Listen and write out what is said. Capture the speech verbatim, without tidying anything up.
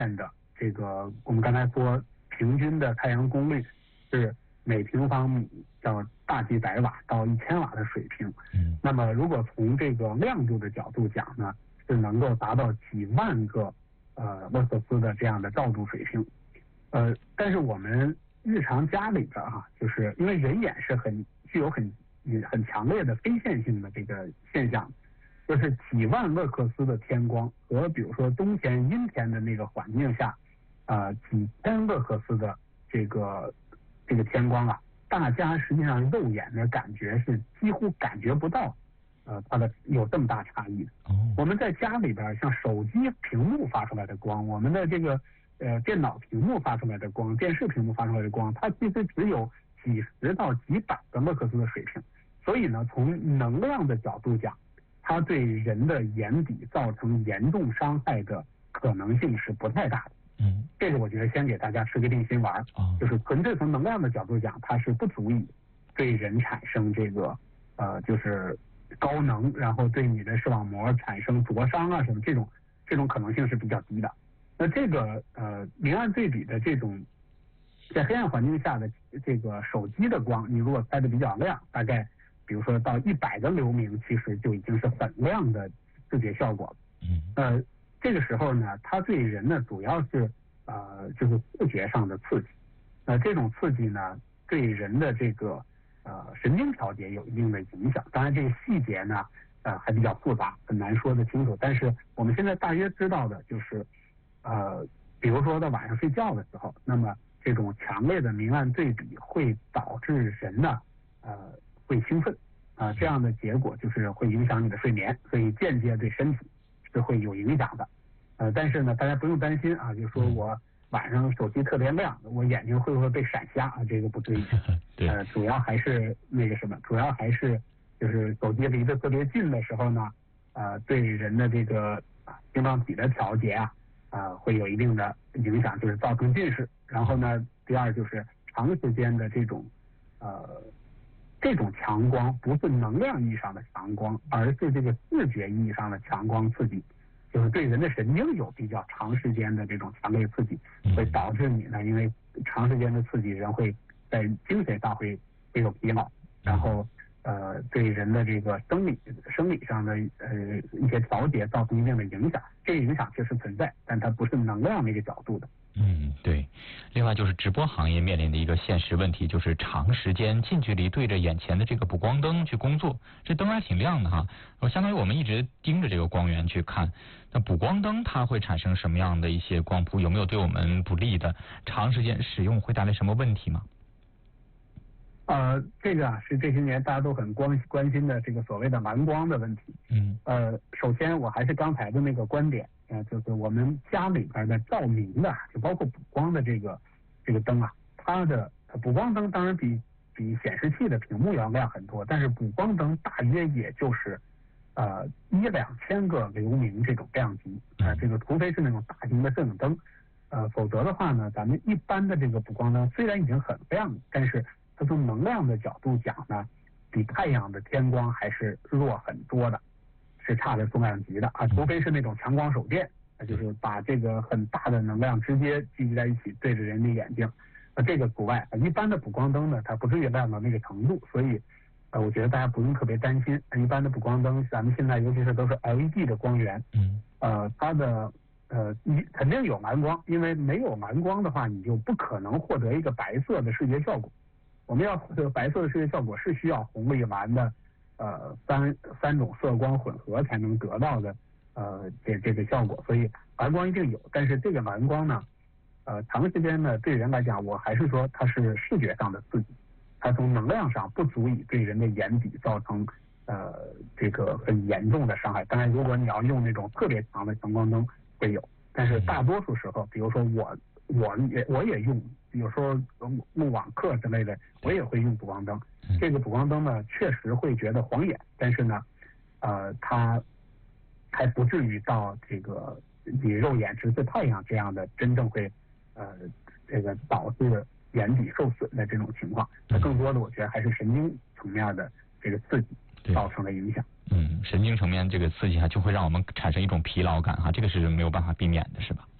的这个我们刚才说平均的太阳功率是每平方米到大几百瓦到一千瓦的水平。 嗯， 那么如果从这个亮度的角度讲呢，是能够达到几万个呃沃克斯的这样的照度水平。呃，但是我们日常家里边哈、啊，就是因为人眼是很具有很很强烈的非线性的这个现象，就是几万沃克斯的天光和比如说冬天阴天的那个环境下，啊、呃、几千沃克斯的这个这个天光啊，大家实际上肉眼的感觉是几乎感觉不到，呃，它的有这么大差异的。 哦， 我们在家里边，像手机屏幕发出来的光，我们的这个呃电脑屏幕发出来的光，电视屏幕发出来的光，它其实只有几十到几百个沃克斯的水平。所以呢，从能量的角度讲，它对人的眼底造成严重伤害的可能性是不太大的。 嗯， 这个我觉得先给大家吃个定心丸， 哦， 就是纯粹从能量的角度讲，它是不足以对人产生这个呃就是高能，然后对你的视网膜产生灼伤啊什么这种这种可能性是比较低的。那这个呃明暗对比的这种在黑暗环境下的这个手机的光，你如果开的比较亮，大概比如说到一百个流明，其实就已经是很亮的视觉效果了。 嗯， 呃，这个时候呢，它对人呢主要是呃就是视觉上的刺激。那、呃、这种刺激呢，对人的这个呃神经调节有一定的影响。当然，这个细节呢呃还比较复杂，很难说得清楚。但是我们现在大约知道的就是，呃，比如说到晚上睡觉的时候，那么这种强烈的明暗对比会导致人呢呃会兴奋啊、呃，这样的结果就是会影响你的睡眠，所以间接对身体是会有影响的。呃，但是呢，大家不用担心啊，就说我晚上手机特别亮，我眼睛会不会被闪瞎啊？这个不至于。 对， 呃，主要还是那个什么，主要还是就是手机离得特别近的时候呢，呃，对人的这个晶状体的调节啊，啊、呃，会有一定的影响，就是造成近视。然后呢，第二就是长时间的这种呃这种强光，不是能量意义上的强光，而是这个视觉意义上的强光刺激，就是对人的神经有比较长时间的这种强烈刺激，会导致你呢，因为长时间的刺激，人会在精神上会会有疲劳，然后呃对人的这个生理生理上的呃一些调节造成一定的影响。这个影响确实存在，但它不是能量那个角度的。 嗯，对。另外就是直播行业面临的一个现实问题，就是长时间近距离对着眼前的这个补光灯去工作，这灯还挺亮的哈，相当于我们一直盯着这个光源去看。那补光灯它会产生什么样的一些光谱？有没有对我们不利的？长时间使用会带来什么问题吗？ 呃，这个啊是这些年大家都很关关心的这个所谓的蓝光的问题。 嗯。 呃，首先我还是刚才的那个观点，呃，就是我们家里边的照明的，就包括补光的这个这个灯啊，它的补光灯当然比比显示器的屏幕要亮很多，但是补光灯大约也就是呃一两千个流明这种量级，呃，这个除非是那种大型的摄影灯，呃，否则的话呢，咱们一般的这个补光灯虽然已经很亮，但是它从能量的角度讲呢，比太阳的天光还是弱很多的，是差着重量级的啊。除非是那种强光手电，就是把这个很大的能量直接聚集在一起，对着人的眼睛，呃，这个除外。一般的补光灯呢，它不至于亮到那个程度，所以呃，我觉得大家不用特别担心。一般的补光灯，咱们现在尤其是都是 L E D 的光源， 嗯， 呃，它的呃，你肯定有蓝光，因为没有蓝光的话，你就不可能获得一个白色的视觉效果。我们要获得白色的视觉效果，是需要红绿蓝的呃三三种色光混合才能得到的呃这这个效果。所以蓝光一定有，但是这个蓝光呢，呃长时间呢对人来讲，我还是说它是视觉上的刺激，它从能量上不足以对人的眼底造成呃这个很严重的伤害。当然，如果你要用那种特别强的强光灯会有，但是大多数时候，比如说我我也我也用。有时候录网课之类的，我也会用补光灯。这个补光灯呢，确实会觉得晃眼，但是呢，呃，它还不至于到这个你肉眼直视太阳这样的真正会呃这个导致眼底受损的这种情况。它更多的我觉得还是神经层面的这个刺激造成的影响。 嗯，神经层面这个刺激哈，就会让我们产生一种疲劳感哈，这个是没有办法避免的，是吧？